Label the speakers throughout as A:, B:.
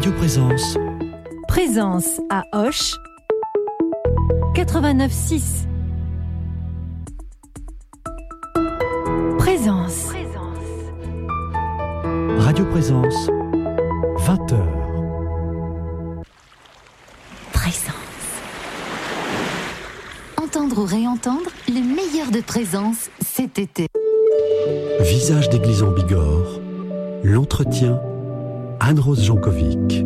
A: Radio Présence.
B: Présence à Auch 89.6. Présence.
A: Radio Présence, 20h.
B: Présence. Entendre ou réentendre le meilleur de Présence cet été.
A: Visage d'église en Bigorre. L'entretien, Anne-Rose Jankovic.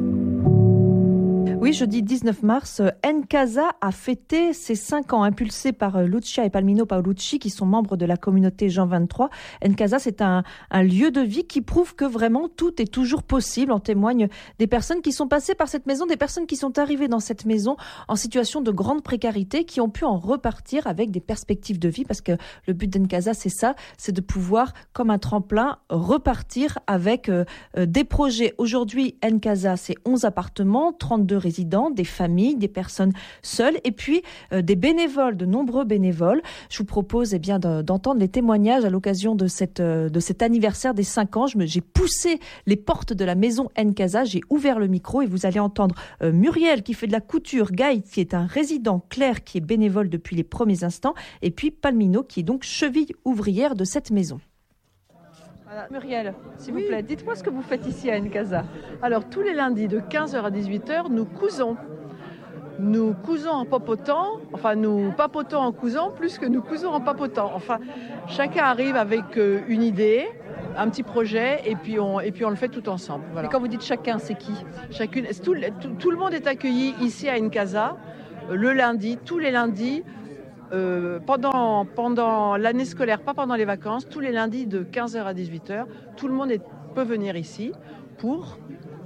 C: Oui, jeudi 19 mars, Ncasa a fêté ses 5 ans, impulsé par Lucia et Palmino Paolucci, qui sont membres de la communauté Jean 23. Ncasa, c'est un lieu de vie qui prouve que vraiment tout est toujours possible. En témoignent des personnes qui sont passées par cette maison, des personnes qui sont arrivées dans cette maison en situation de grande précarité, qui ont pu en repartir avec des perspectives de vie, parce que le but d'Ncasa, c'est ça, c'est de pouvoir, comme un tremplin, repartir avec des projets. Aujourd'hui, Ncasa, c'est 11 appartements, 32 résidences, des familles, des personnes seules et puis des bénévoles, de nombreux bénévoles. Je vous propose d'entendre les témoignages à l'occasion de cet anniversaire des 5 ans. J'ai poussé les portes de la maison Ncasa, j'ai ouvert le micro et vous allez entendre Muriel qui fait de la couture, Gaït qui est un résident, Claire qui est bénévole depuis les premiers instants et puis Palmino qui est donc cheville ouvrière de cette maison. Voilà. Muriel, s'il vous plaît, dites-moi ce que vous faites ici à Ncasa.
D: Alors, tous les lundis de 15h à 18h, nous cousons. Nous cousons en papotant, enfin nous papotons en cousant plus que nous cousons en papotant. Enfin, chacun arrive avec une idée, un petit projet et puis on le fait tout ensemble. Voilà.
C: Et quand vous dites chacun, c'est qui ?
D: Chacune, tout le monde est accueilli ici à Ncasa, le lundi, tous les lundis. Pendant l'année scolaire, pas pendant les vacances, tous les lundis de 15h à 18h, tout le monde peut venir ici pour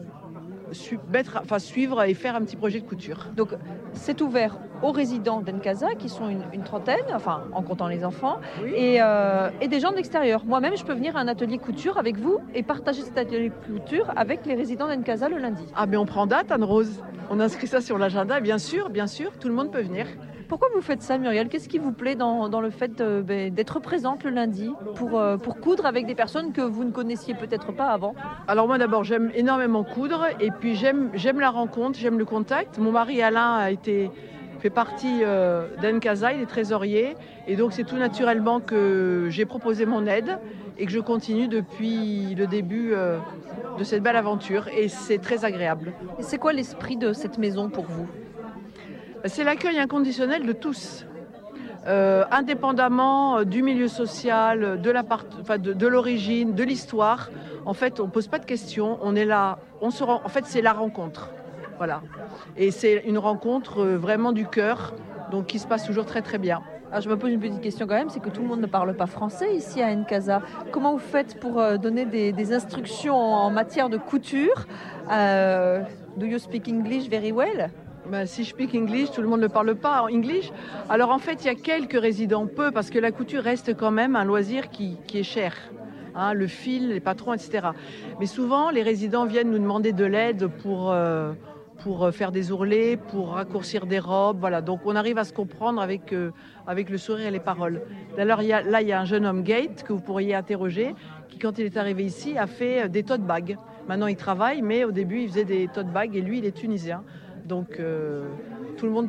D: suivre et faire un petit projet de couture.
C: Donc c'est ouvert aux résidents d'Ncasa qui sont une trentaine, enfin en comptant les enfants, oui. et des gens de l'extérieur. Moi-même, je peux venir à un atelier couture avec vous et partager cet atelier couture avec les résidents d'Ncasa le lundi.
D: Ah mais on prend date, Anne-Rose. On inscrit ça sur l'agenda, bien sûr, tout le monde peut venir.
C: Pourquoi vous faites ça, Muriel ? Qu'est-ce qui vous plaît dans le fait d'être présente le lundi pour coudre avec des personnes que vous ne connaissiez peut-être pas avant ?
D: Alors moi d'abord, j'aime énormément coudre et puis j'aime la rencontre, j'aime le contact. Mon mari Alain fait partie d'Ncasa, il est trésorier et donc c'est tout naturellement que j'ai proposé mon aide et que je continue depuis le début de cette belle aventure et c'est très agréable.
C: Et c'est quoi l'esprit de cette maison pour vous ?
D: C'est l'accueil inconditionnel de tous, indépendamment du milieu social, de l'origine, de l'histoire. En fait, on ne pose pas de questions, on est là, en fait, c'est la rencontre. Voilà. Et c'est une rencontre vraiment du cœur, donc qui se passe toujours très très bien.
C: Alors, je me pose une petite question quand même, c'est que tout le monde ne parle pas français ici à Ncasa. Comment vous faites pour donner des instructions en matière de couture ? Do you speak English very well ?
D: Si je speak English, tout le monde ne parle pas en English. Alors en fait, il y a quelques résidents, peu, parce que la couture reste quand même un loisir qui est cher. Hein, le fil, les patrons, etc. Mais souvent, les résidents viennent nous demander de l'aide pour faire des ourlets, pour raccourcir des robes. Voilà. Donc on arrive à se comprendre avec le sourire et les paroles. D'ailleurs, il y a un jeune homme, Gate, que vous pourriez interroger, qui quand il est arrivé ici, a fait des tote bags. Maintenant, il travaille, mais au début, il faisait des tote bags et lui, il est tunisien. Donc tout le monde,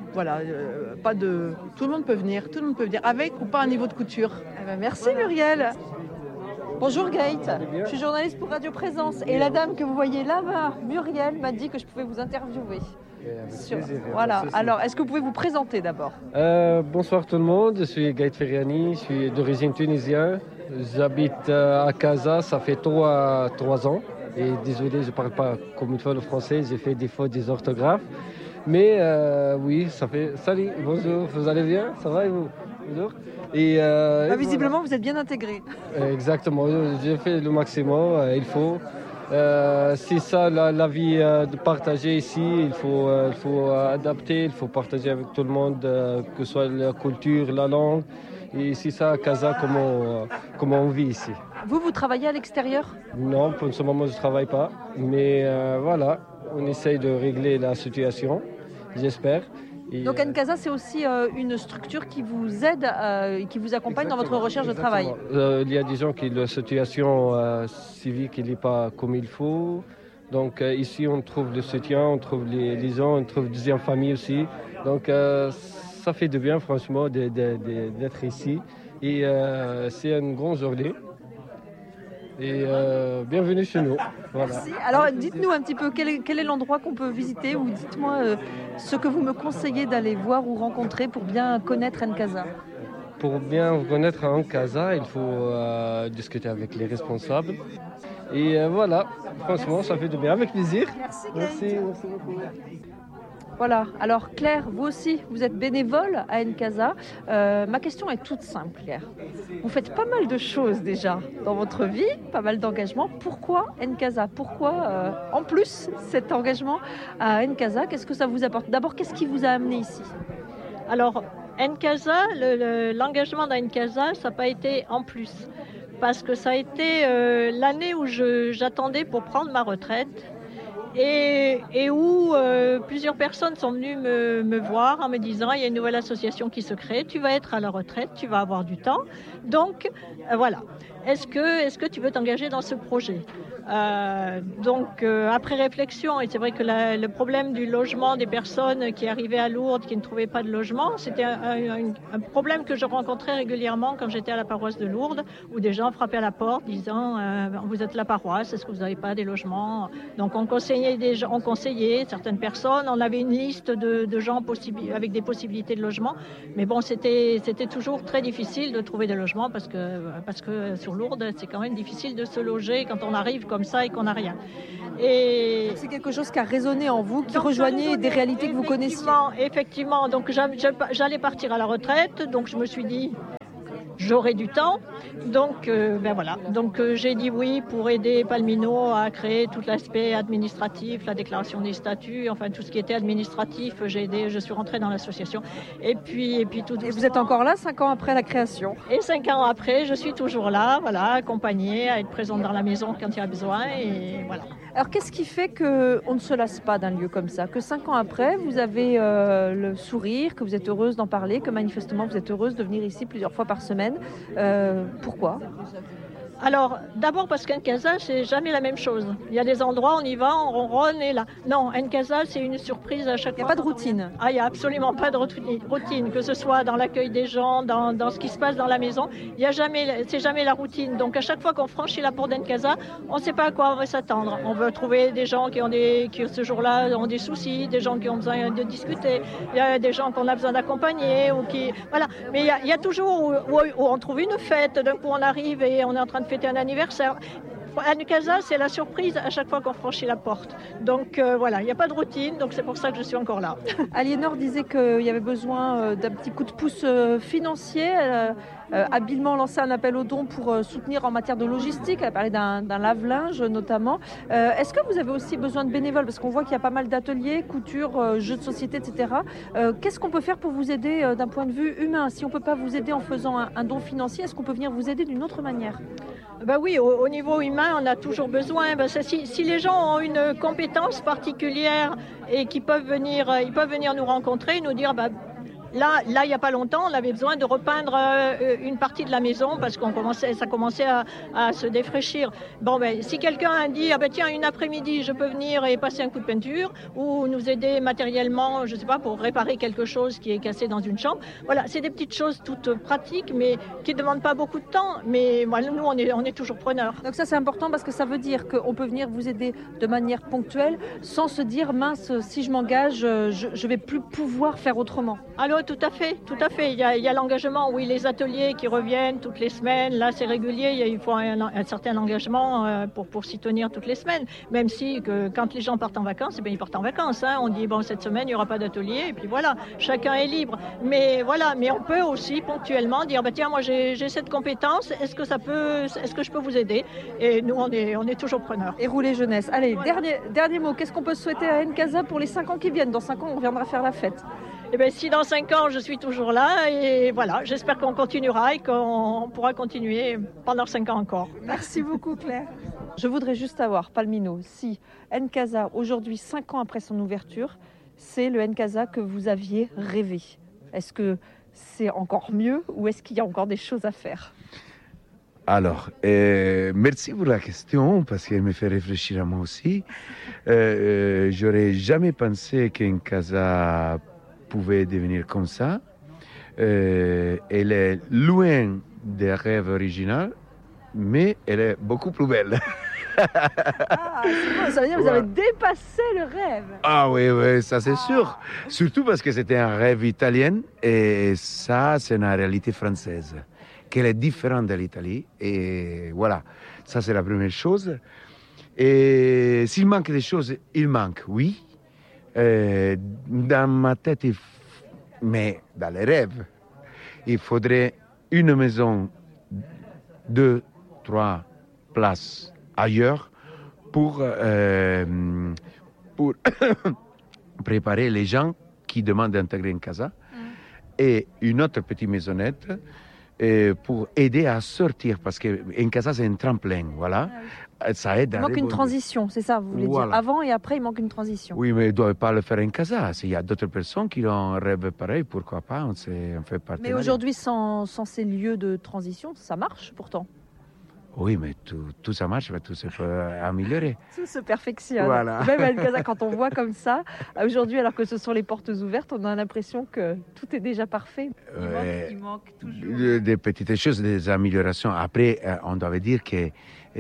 D: tout le monde peut venir, avec ou pas un niveau de couture.
C: Merci Muriel. Bonjour Gaët, je suis journaliste pour Radio Présence et la dame que vous voyez là-bas, Muriel, m'a dit que je pouvais vous interviewer. Voilà. Alors, est-ce que vous pouvez vous présenter d'abord ?
E: Bonsoir tout le monde, je suis Gaët Ferriani, je suis d'origine tunisienne. J'habite à Casa, ça fait 3 ans. Et désolé, je ne parle pas comme une fois le français, j'ai fait des fautes des orthographes. Mais oui, ça fait... Salut, bonjour, vous allez bien ? Ça va et vous ? Bonjour. Et,
C: visiblement, voilà. Vous êtes bien intégré.
E: Exactement, j'ai fait le maximum, il faut. C'est ça la vie de partager ici, il faut adapter, il faut partager avec tout le monde, que ce soit la culture, la langue. Et c'est ça, Casa, comment on vit ici.
C: Vous travaillez à l'extérieur ?
E: Non, pour ce moment, je ne travaille pas. Mais voilà, on essaye de régler la situation, j'espère.
C: Et donc Ncasa, c'est aussi une structure qui vous aide, qui vous accompagne dans votre recherche de travail.
E: Il y a des gens qui la situation civique n'est pas comme il faut. Donc ici, on trouve le soutien, on trouve les gens, on trouve des familles aussi. Donc ça fait du bien, franchement, d'être ici. Et c'est une grande journée. Et bienvenue chez nous. Voilà.
C: Merci. Alors dites-nous un petit peu quel est l'endroit qu'on peut visiter, ou dites-moi ce que vous me conseillez d'aller voir ou rencontrer pour bien connaître Nkasa.
E: Pour bien connaître Nkasa, il faut discuter avec les responsables. Et voilà, franchement, ça fait du bien, avec plaisir. Merci beaucoup.
C: Voilà, alors Claire, vous aussi, vous êtes bénévole à Nkasa. Ma question est toute simple, Claire. Vous faites pas mal de choses déjà dans votre vie, pas mal d'engagements. Pourquoi Nkasa ? Pourquoi, en plus, cet engagement à Nkasa ? Qu'est-ce que ça vous apporte ? D'abord, qu'est-ce qui vous a amené ici ?
F: Alors, Nkasa, l'engagement dans Nkasa, ça n'a pas été en plus. Parce que ça a été l'année où j'attendais pour prendre ma retraite. Et où plusieurs personnes sont venues me voir en me disant il y a une nouvelle association qui se crée, tu vas être à la retraite, tu vas avoir du temps. Donc voilà, est-ce que tu veux t'engager dans ce projet ? Après réflexion, et c'est vrai que le problème du logement des personnes qui arrivaient à Lourdes, qui ne trouvaient pas de logement, c'était un problème que je rencontrais régulièrement quand j'étais à la paroisse de Lourdes, où des gens frappaient à la porte disant vous êtes la paroisse, est-ce que vous n'avez pas des logements ? Donc on conseillait certaines personnes, on avait une liste de gens avec des possibilités de logement, mais bon, c'était toujours très difficile de trouver des logements parce que sur Lourdes, c'est quand même difficile de se loger quand on arrive comme ça et qu'on n'a rien. Et
C: c'est quelque chose qui a résonné en vous, qui rejoignait des réalités que vous connaissiez.
F: Effectivement. Donc j'allais partir à la retraite, donc je me suis dit j'aurai du temps. Donc voilà. Donc j'ai dit oui pour aider Palmino à créer tout l'aspect administratif, la déclaration des statuts, enfin tout ce qui était administratif. J'ai aidé, je suis rentrée dans l'association. Et puis tout doucement.
C: Et vous êtes encore là 5 ans après la création ?
F: Et 5 ans après, je suis toujours là, voilà, accompagnée, à être présente dans la maison quand il y a besoin, et voilà.
C: Alors qu'est-ce qui fait qu'on ne se lasse pas d'un lieu comme ça ? Que 5 ans après, vous avez le sourire, que vous êtes heureuse d'en parler, que manifestement vous êtes heureuse de venir ici plusieurs fois par semaine. Pourquoi ?
F: Alors, d'abord parce qu'Nkasa, c'est jamais la même chose. Il y a des endroits, on y va, on ronronne et là. Non, Nkasa, c'est une surprise à chaque fois.
C: Il n'y a pas de routine.
F: Il n'y a absolument pas de routine, que ce soit dans l'accueil des gens, dans ce qui se passe dans la maison. C'est jamais la routine. Donc, à chaque fois qu'on franchit la porte d'Nkasa, on ne sait pas à quoi on va s'attendre. On veut trouver des gens qui ce jour-là, ont des soucis, des gens qui ont besoin de discuter. Il y a des gens qu'on a besoin d'accompagner voilà. Mais il y a toujours où on trouve une fête. D'un coup, on arrive et on est en train de fêter un anniversaire. À Nkasa, c'est la surprise à chaque fois qu'on franchit la porte. Donc voilà, il n'y a pas de routine, donc c'est pour ça que je suis encore là.
C: Aliénor disait qu'il y avait besoin d'un petit coup de pouce financier. Habilement lancé un appel aux dons pour soutenir en matière de logistique. Elle a parlé d'un lave-linge notamment. Est-ce que vous avez aussi besoin de bénévoles ? Parce qu'on voit qu'il y a pas mal d'ateliers, couture, jeux de société, etc. Qu'est-ce qu'on peut faire pour vous aider d'un point de vue humain ? Si on ne peut pas vous aider en faisant un don financier, est-ce qu'on peut venir vous aider d'une autre manière ?
F: Oui, au niveau humain, on a toujours besoin. Si les gens ont une compétence particulière et qu'ils peuvent venir nous rencontrer, nous dire Là, il n'y a pas longtemps, on avait besoin de repeindre une partie de la maison parce ça commençait à se défraîchir. Si quelqu'un dit, tiens, une après-midi, je peux venir et passer un coup de peinture ou nous aider matériellement, je ne sais pas, pour réparer quelque chose qui est cassé dans une chambre. Voilà, c'est des petites choses toutes pratiques, mais qui ne demandent pas beaucoup de temps. Mais nous, on est toujours preneurs.
C: Donc ça, c'est important parce que ça veut dire qu'on peut venir vous aider de manière ponctuelle sans se dire, mince, si je m'engage, je ne vais plus pouvoir faire autrement.
F: Alors, tout à fait. Il y a l'engagement, oui, les ateliers qui reviennent toutes les semaines. Là, c'est régulier. Il faut un certain engagement pour s'y tenir toutes les semaines. Même si quand les gens partent en vacances, ils partent en vacances. On dit, cette semaine, il n'y aura pas d'atelier. Et puis voilà, chacun est libre. Mais voilà, on peut aussi ponctuellement dire, tiens, moi, j'ai cette compétence. Est-ce que je peux vous aider ? Et nous, on est toujours preneurs.
C: Et rouler jeunesse. Allez, voilà. Dernier mot. Qu'est-ce qu'on peut souhaiter à Nkasa pour les 5 ans qui viennent ? Dans 5 ans, on reviendra faire la fête.
F: Si dans 5 ans, je suis toujours là, et voilà, j'espère qu'on continuera et qu'on pourra continuer pendant 5 ans encore.
C: Merci beaucoup, Claire. Je voudrais juste savoir, Palmino, si Nkasa, aujourd'hui, 5 ans après son ouverture, c'est le Nkasa que vous aviez rêvé. Est-ce que c'est encore mieux ou est-ce qu'il y a encore des choses à faire ?
G: Alors, merci pour la question, parce qu'elle me fait réfléchir à moi aussi. J'aurais jamais pensé qu'une casa pouvait devenir comme ça. Elle est loin des rêves originaux, mais elle est beaucoup plus belle.
C: Ah, c'est bon, ça veut dire que vous avez dépassé le rêve.
G: Ah oui, ça c'est sûr. Surtout parce que c'était un rêve italien et ça, c'est une réalité française, qu'elle est différente de l'Italie. Et voilà, ça c'est la première chose. Et s'il manque des choses, il manque, oui. Dans ma tête, mais dans les rêves, il faudrait une maison, 2, 3 places ailleurs pour préparer les gens qui demandent d'intégrer une casa et une autre petite maisonnette pour aider à sortir parce qu'une casa c'est un tremplin, voilà. Ça aide.
C: Il manque une transition, c'est ça, vous voulez dire. Avant et après, il manque une transition.
G: Oui, mais il ne doit pas le faire en casa. S'il y a d'autres personnes qui ont un rêve pareil, pourquoi pas, on fait partie.
C: Mais aujourd'hui, sans ces lieux de transition, ça marche pourtant.
G: Oui, mais tout ça marche, tout se peut améliorer.
C: Tout se perfectionne.
G: Voilà.
C: Même à casa, quand on voit comme ça, aujourd'hui, alors que ce sont les portes ouvertes, on a l'impression que tout est déjà parfait. Il manque toujours.
G: Des petites choses, des améliorations. Après, on doit dire que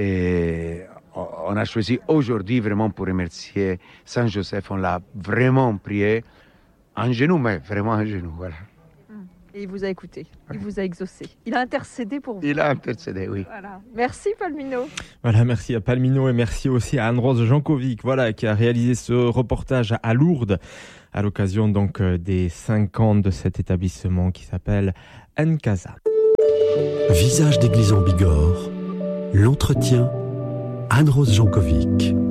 G: on a choisi aujourd'hui vraiment pour remercier Saint-Joseph. On l'a vraiment prié en genoux, mais vraiment en genoux, voilà.
C: Et il vous a écouté, il vous a exaucé. Il a intercédé pour vous.
G: Il a intercédé, oui.
C: Voilà. Merci Palmino.
H: Voilà, merci à Palmino et merci aussi à Anne-Rose Jankovic, voilà, qui a réalisé ce reportage à Lourdes à l'occasion donc des 5 ans de cet établissement qui s'appelle N-Casa.
A: Visage d'église en Bigorre, l'entretien Anne-Rose Jankovic.